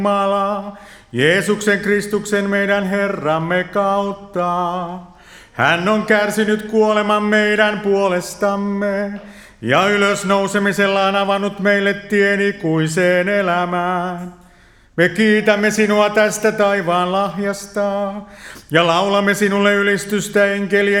Jumala, Jeesuksen Kristuksen meidän Herramme kautta. Hän on kärsinyt kuoleman meidän puolestamme ja ylösnousemisellaan avannut meille tien ikuiseen elämään. Me kiitämme sinua tästä taivaan lahjasta ja laulamme sinulle ylistystä enkelien